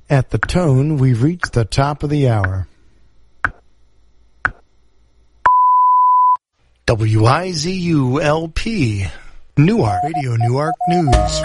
At the tone, we've reached the top of the hour. WIZU-LP, Newark, Radio Newark News.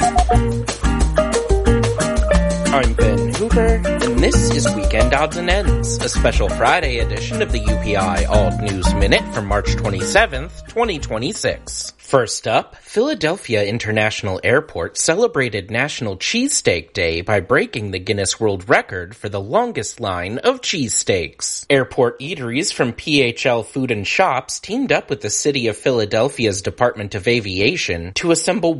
I'm Ben Hoover, and this is Weekend Odds and Ends, a special Friday edition of the UPI Alt News Minute for March 27th, 2026. First up, Philadelphia International Airport celebrated National Cheesesteak Day by breaking the Guinness World Record for the longest line of cheesesteaks. Airport eateries from PHL Food and Shops teamed up with the City of Philadelphia's Department of Aviation to assemble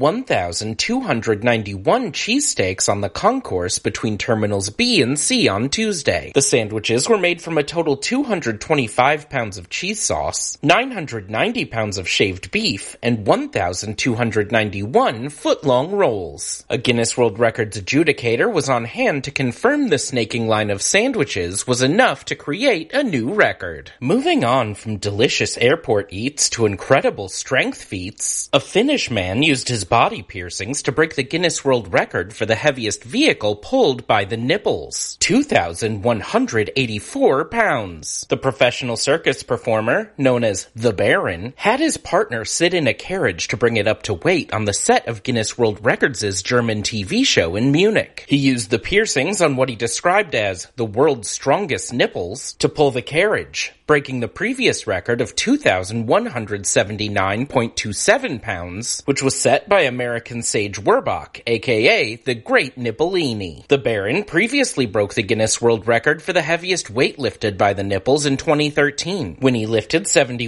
1,291 cheesesteaks on the concourse between Terminals B and C on Tuesday. The sandwiches were made from a total 225 pounds of cheese sauce, 990 pounds of shaved beef, and 1,291 foot-long rolls. A Guinness World Records adjudicator was on hand to confirm the snaking line of sandwiches was enough to create a new record. Moving on from delicious airport eats to incredible strength feats, a Finnish man used his body piercings to break the Guinness World Record for the heaviest vehicle pulled by the nipples, 2,184 pounds. The professional circus performer, known as the Baron, had his partner sit in a carriage to bring it up to weight on the set of Guinness World Records' German TV show in Munich. He used the piercings on what he described as the world's strongest nipples to pull the carriage, breaking the previous record of 2,179.27 pounds, which was set by American Sage Werbach, aka the Great Nippolini. The Baron previously broke the Guinness World Record for the heaviest weight lifted by the nipples in 2013, when he lifted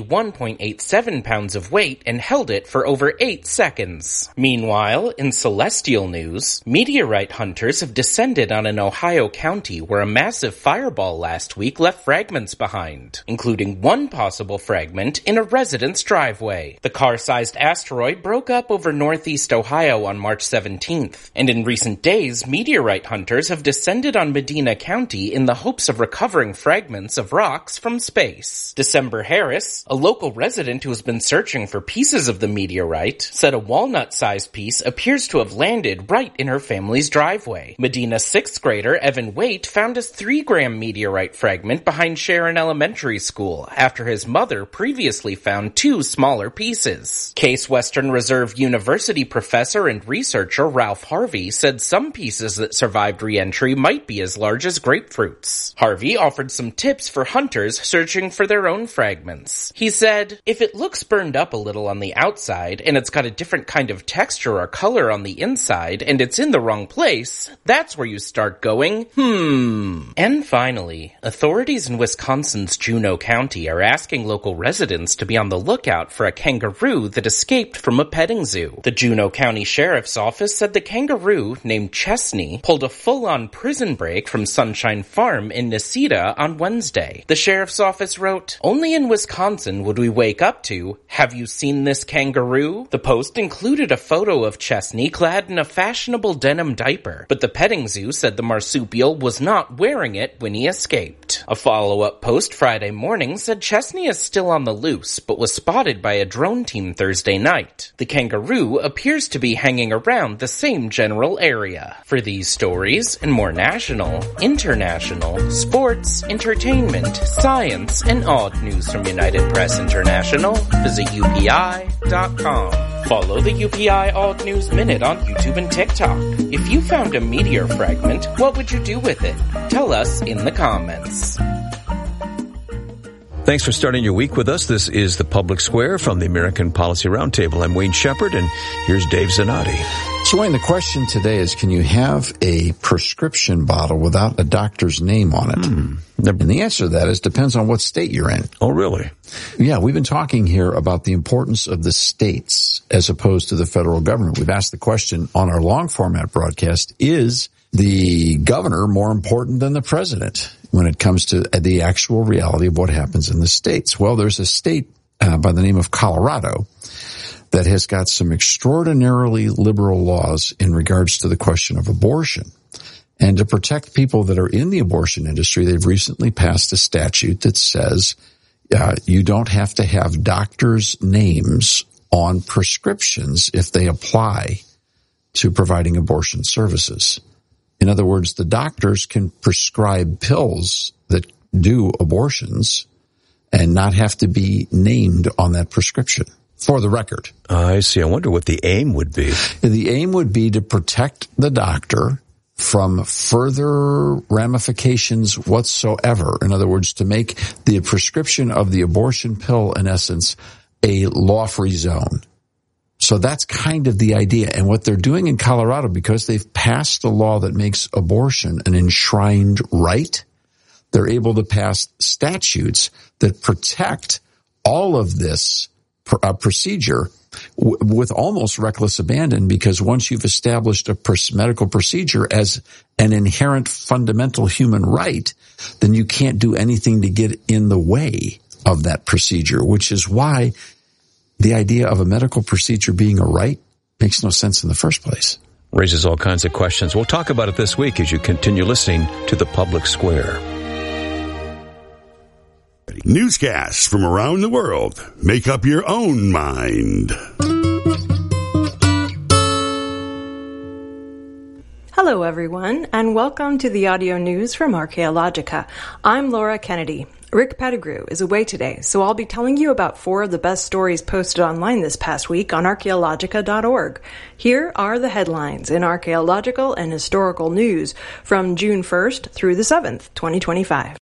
71.87 pounds of weight and held it for over 8 seconds. Meanwhile, in celestial news, meteorite hunters have descended on an Ohio county where a massive fireball last week left fragments behind, including one possible fragment in a resident's driveway. The car-sized asteroid broke up over northeast Ohio on March 17th, and in recent days, meteorite hunters have descended on Medina County in the hopes of recovering fragments of rocks from space. December Harris, a local resident who has been searching for pieces of the meteorite, said a walnut-sized piece appears to have landed right in her family's driveway. Medina's 6th grader Evan Waite found his 3-gram meteorite fragment behind Sharon Elementary School after his mother previously found 2 smaller pieces. Case Western Reserve University professor and researcher Ralph Harvey said some pieces that survived re-entry might be as large as grapefruits. Harvey offered some tips for hunters searching for their own fragments. He said, "If it looks burned up a little on the outside and it's got a different kind of texture or color on the inside and it's in the wrong place, that's where you start going, And finally, authorities in Wisconsin's Juneau County are asking local residents to be on the lookout for a kangaroo that escaped from a petting zoo. The Juneau County Sheriff's Office said the kangaroo, named Chesney, pulled a full-on prison break from Sunshine Farm in Necedah on Wednesday. The Sheriff's Office wrote, "Only in Wisconsin would we wake up to, 'Have you seen this kangaroo?' The post included a photo of Chesney clad in a fashionable denim diaper, but the petting zoo said the marsupial was not wearing it when he escaped. A follow-up post Friday morning said Chesney is still on the loose, but was spotted by a drone team Thursday night. The kangaroo appears to be hanging around the same general area. For these stories and more national, international, sports, entertainment, science, and odd news from United Press International, visit UPI.com. Follow the UPI Alt News Minute on YouTube and TikTok. If you found a meteor fragment, what would you do with it? Tell us in the comments. Thanks for starting your week with us. This is the Public Square from the American Policy Roundtable. I'm Wayne Shepherd, and here's Dave Zanotti. So, Wayne, the question today is, can you have a prescription bottle without a doctor's name on it? And the answer to that is depends on what state you're in. Oh, really? Yeah, we've been talking here about the importance of the states as opposed to the federal government. We've asked the question on our long format broadcast, is the governor more important than the president when it comes to the actual reality of what happens in the states? Well, there's a state by the name of Colorado that has got some extraordinarily liberal laws in regards to the question of abortion. And to protect people that are in the abortion industry, they've recently passed a statute that says you don't have to have doctors' names on prescriptions if they apply to providing abortion services. In other words, the doctors can prescribe pills that do abortions and not have to be named on that prescription, for the record. I see. I wonder what the aim would be. The aim would be to protect the doctor from further ramifications whatsoever. In other words, to make the prescription of the abortion pill, in essence, a law-free zone. So that's kind of the idea. And what they're doing in Colorado, because they've passed a law that makes abortion an enshrined right, they're able to pass statutes that protect all of this procedure with almost reckless abandon, because once you've established a medical procedure as an inherent fundamental human right, then you can't do anything to get in the way of that procedure, which is why the idea of a medical procedure being a right makes no sense in the first place. Raises all kinds of questions. We'll talk about it this week as you continue listening to The Public Square. Newscasts from around the world. Make up your own mind. Hello, everyone, and welcome to the audio news from Archaeologica. I'm Laura Kennedy. Rick Pettigrew is away today, so I'll be telling you about 4 of the best stories posted online this past week on archaeologica.org. Here are the headlines in archaeological and historical news from June 1st through the 7th, 2025.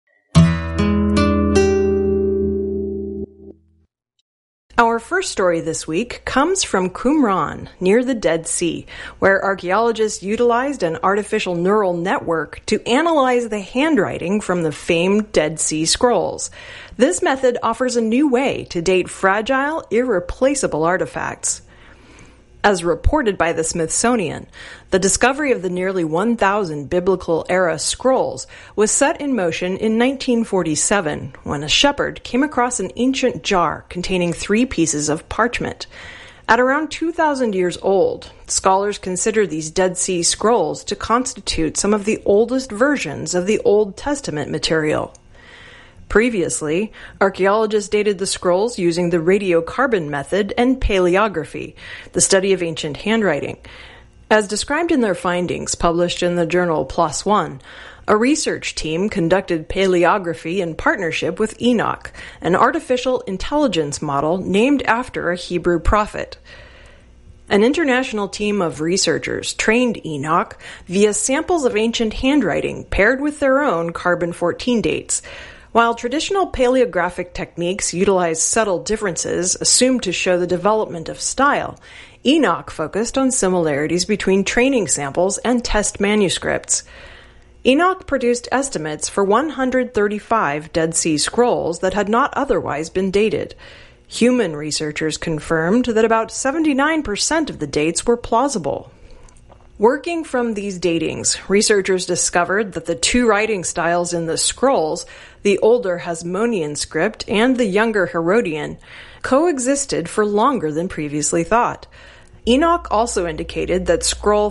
Our first story this week comes from Qumran, near the Dead Sea, where archaeologists utilized an artificial neural network to analyze the handwriting from the famed Dead Sea Scrolls. This method offers a new way to date fragile, irreplaceable artifacts. As reported by the Smithsonian, the discovery of the nearly 1,000 biblical-era scrolls was set in motion in 1947 when a shepherd came across an ancient jar containing 3 pieces of parchment. At around 2,000 years old, scholars consider these Dead Sea Scrolls to constitute some of the oldest versions of the Old Testament material. Previously, archaeologists dated the scrolls using the radiocarbon method and paleography, the study of ancient handwriting. As described in their findings published in the journal PLOS ONE, a research team conducted paleography in partnership with Enoch, an artificial intelligence model named after a Hebrew prophet. An international team of researchers trained Enoch via samples of ancient handwriting paired with their own carbon-14 dates. While traditional paleographic techniques utilize subtle differences assumed to show the development of style, Enoch focused on similarities between training samples and test manuscripts. Enoch produced estimates for 135 Dead Sea Scrolls that had not otherwise been dated. Human researchers confirmed that about 79% of the dates were plausible. Working from these datings, researchers discovered that the 2 writing styles in the scrolls, the older Hasmonean script and the younger Herodian, coexisted for longer than previously thought. Enoch also indicated that scroll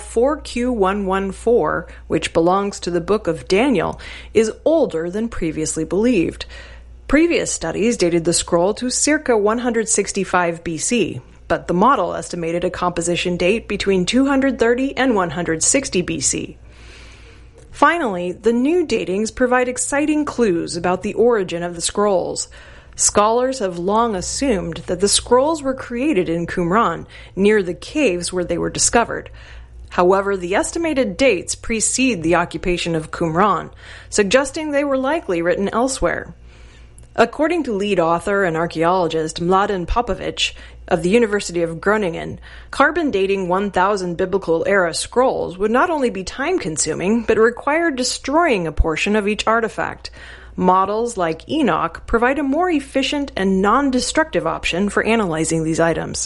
4Q114, which belongs to the Book of Daniel, is older than previously believed. Previous studies dated the scroll to circa 165 BC. But the model estimated a composition date between 230 and 160 BC. Finally, the new datings provide exciting clues about the origin of the scrolls. Scholars have long assumed that the scrolls were created in Qumran, near the caves where they were discovered. However, the estimated dates precede the occupation of Qumran, suggesting they were likely written elsewhere. According to lead author and archaeologist Mladen Popovic of the University of Groningen, carbon dating 1,000 biblical-era scrolls would not only be time-consuming, but require destroying a portion of each artifact. Models like Enoch provide a more efficient and non-destructive option for analyzing these items.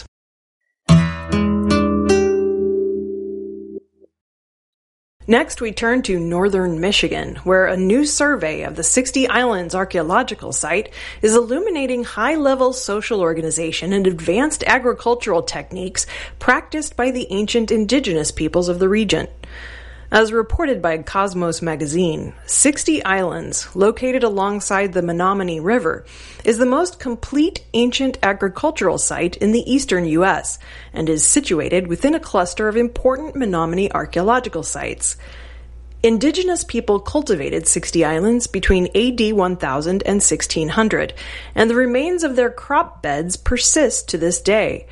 Next, we turn to northern Michigan, where a new survey of the 60 Islands archaeological site is illuminating high-level social organization and advanced agricultural techniques practiced by the ancient indigenous peoples of the region. As reported by Cosmos magazine, 60 Islands, located alongside the Menominee River, is the most complete ancient agricultural site in the eastern U.S. and is situated within a cluster of important Menominee archaeological sites. Indigenous people cultivated 60 islands between AD 1000 and 1600, and the remains of their crop beds persist to this day.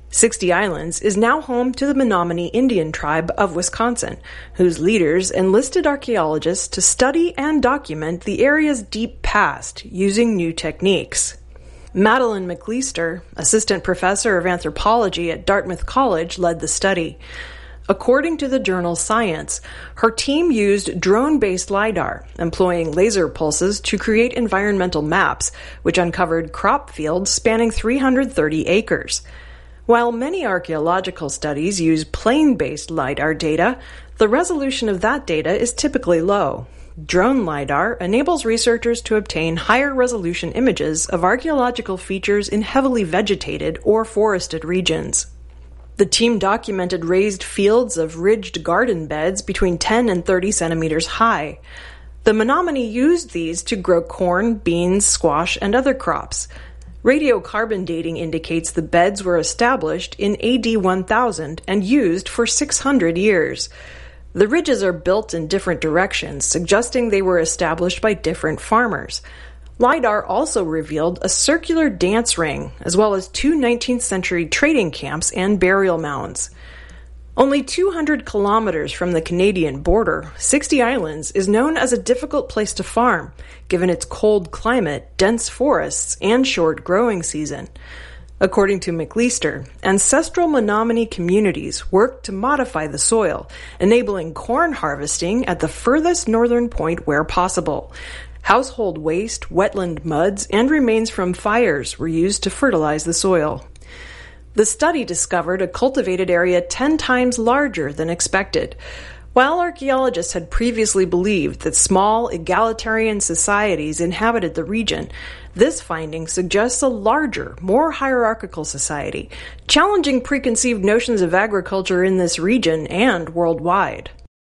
60 Islands is now home to the Menominee Indian tribe of Wisconsin, whose leaders enlisted archaeologists to study and document the area's deep past using new techniques. Madeline McLeister, assistant professor of anthropology at Dartmouth College, led the study. According to the journal Science, her team used drone-based LiDAR, employing laser pulses to create environmental maps, which uncovered crop fields spanning 330 acres. While many archaeological studies use plane-based LiDAR data, the resolution of that data is typically low. Drone LiDAR enables researchers to obtain higher resolution images of archaeological features in heavily vegetated or forested regions. The team documented raised fields of ridged garden beds between 10 and 30 centimeters high. The Menominee used these to grow corn, beans, squash, and other crops. Radiocarbon dating indicates the beds were established in AD 1000 and used for 600 years. The ridges are built in different directions, suggesting they were established by different farmers. LiDAR also revealed a circular dance ring, as well as two 19th century trading camps and burial mounds. Only 200 kilometers from the Canadian border, 60 Islands is known as a difficult place to farm, given its cold climate, dense forests, and short growing season. According to McLeister, ancestral Menominee communities worked to modify the soil, enabling corn harvesting at the furthest northern point where possible. Household waste, wetland muds, and remains from fires were used to fertilize the soil. The study discovered a cultivated area 10 times larger than expected. While archaeologists had previously believed that small, egalitarian societies inhabited the region, this finding suggests a larger, more hierarchical society, challenging preconceived notions of agriculture in this region and worldwide.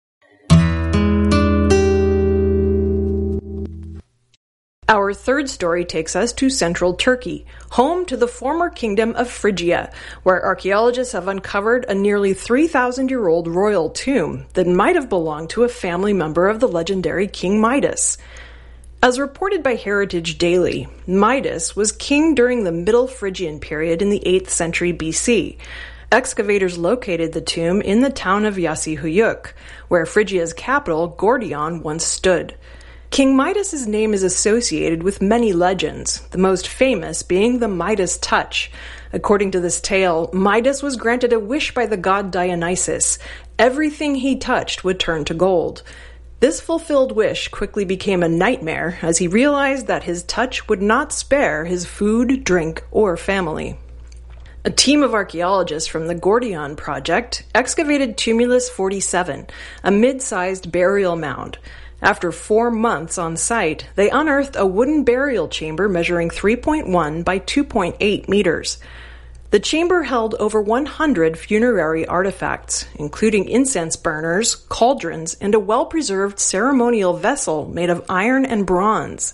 Our third story takes us to central Turkey, home to the former kingdom of Phrygia, where archaeologists have uncovered a nearly 3,000-year-old royal tomb that might have belonged to a family member of the legendary King Midas. As reported by Heritage Daily, Midas was king during the Middle Phrygian period in the 8th century BC. Excavators located the tomb in the town of Yassihuyuk, where Phrygia's capital, Gordion, once stood. King Midas's name is associated with many legends, the most famous being the Midas touch. According to this tale, Midas was granted a wish by the god Dionysus. Everything he touched would turn to gold. This fulfilled wish quickly became a nightmare as he realized that his touch would not spare his food, drink, or family. A team of archaeologists from the Gordion Project excavated Tumulus 47, a mid-sized burial mound. After 4 months on site, they unearthed a wooden burial chamber measuring 3.1 by 2.8 meters. The chamber held over 100 funerary artifacts, including incense burners, cauldrons, and a well-preserved ceremonial vessel made of iron and bronze.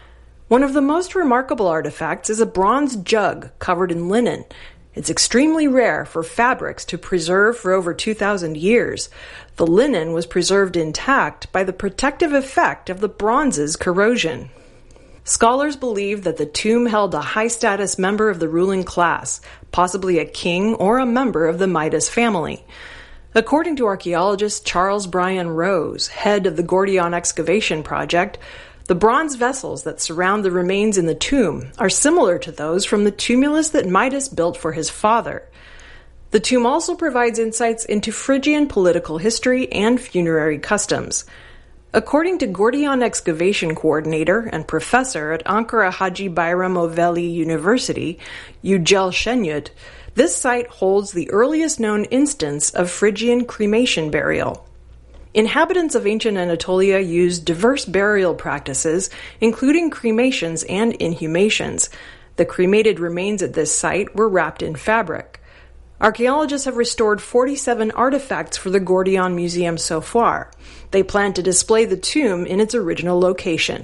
One of the most remarkable artifacts is a bronze jug covered in linen. It's extremely rare for fabrics to preserve for over 2,000 years. The linen was preserved intact by the protective effect of the bronze's corrosion. Scholars believe that the tomb held a high-status member of the ruling class, possibly a king or a member of the Midas family. According to archaeologist Charles Bryan Rose, head of the Gordion Excavation Project, the bronze vessels that surround the remains in the tomb are similar to those from the tumulus that Midas built for his father. The tomb also provides insights into Phrygian political history and funerary customs. According to Gordion Excavation Coordinator and Professor at Ankara Haji Bayram Oveli University, Yücel Şenyurt, this site holds the earliest known instance of Phrygian cremation burial. Inhabitants of ancient Anatolia used diverse burial practices, including cremations and inhumations. The cremated remains at this site were wrapped in fabric. Archaeologists have restored 47 artifacts for the Gordion Museum so far. They plan to display the tomb in its original location.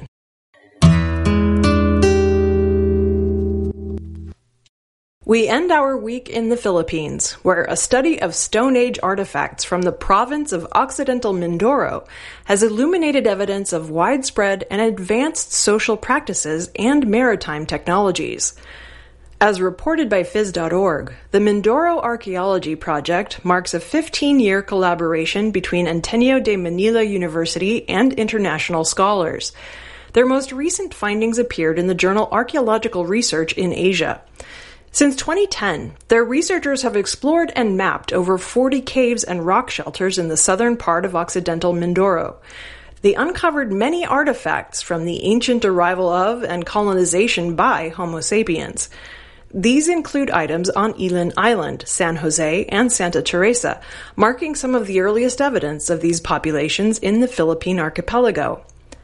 We end our week in the Philippines, where a study of Stone Age artifacts from the province of Occidental Mindoro has illuminated evidence of widespread and advanced social practices and maritime technologies. As reported by Phys.org, the Mindoro Archaeology Project marks a 15-year collaboration between Ateneo de Manila University and international scholars. Their most recent findings appeared in the journal Archaeological Research in Asia. Since 2010, their researchers have explored and mapped over 40 caves and rock shelters in the southern part of Occidental Mindoro. They uncovered many artifacts from the ancient arrival of and colonization by Homo sapiens. These include items on Ilan Island, San Jose, and Santa Teresa, marking some of the earliest evidence of these populations in the Philippine archipelago.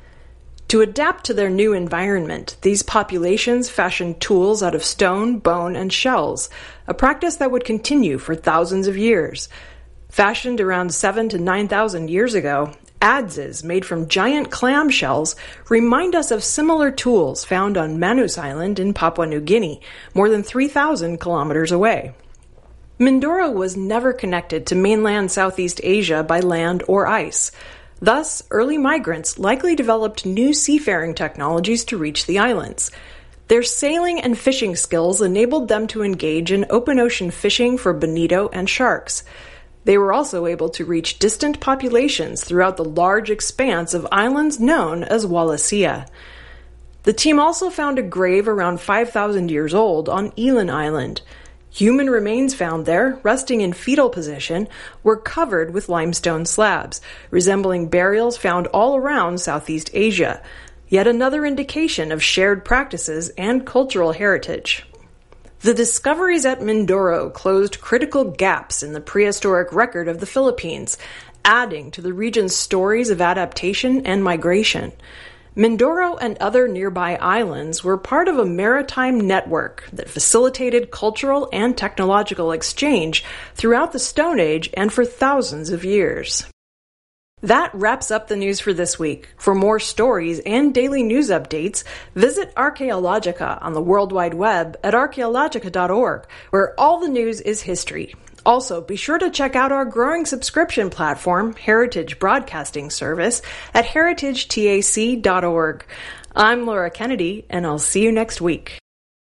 To adapt to their new environment, these populations fashioned tools out of stone, bone, and shells, a practice that would continue for thousands of years. Fashioned around 7,000 to 9,000 years ago, adzes made from giant clam shells remind us of similar tools found on Manus Island in Papua New Guinea, more than 3,000 kilometers away. Mindoro was never connected to mainland Southeast Asia by land or ice. Thus, early migrants likely developed new seafaring technologies to reach the islands. Their sailing and fishing skills enabled them to engage in open ocean fishing for bonito and sharks. They were also able to reach distant populations throughout the large expanse of islands known as Wallacea. The team also found a grave around 5,000 years old on Ilan Island. Human remains found there, resting in fetal position, were covered with limestone slabs, resembling burials found all around Southeast Asia, yet another indication of shared practices and cultural heritage. The discoveries at Mindoro closed critical gaps in the prehistoric record of the Philippines, adding to the region's stories of adaptation and migration. Mindoro and other nearby islands were part of a maritime network that facilitated cultural and technological exchange throughout the Stone Age and for thousands of years. That wraps up the news for this week. For more stories and daily news updates, visit Archaeologica on the World Wide Web at archaeologica.org, where all the news is history. Also, be sure to check out our growing subscription platform, Heritage Broadcasting Service, at heritagetac.org. I'm Laura Kennedy, and I'll see you next week.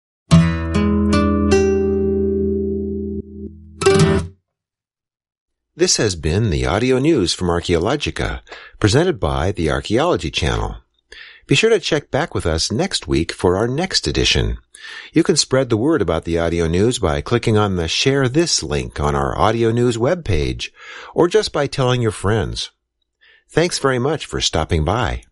This has been the audio news from Archaeologica, presented by the Archaeology Channel. Be sure to check back with us next week for our next edition. You can spread the word about the audio news by clicking on the Share This link on our audio news webpage, or just by telling your friends. Thanks very much for stopping by.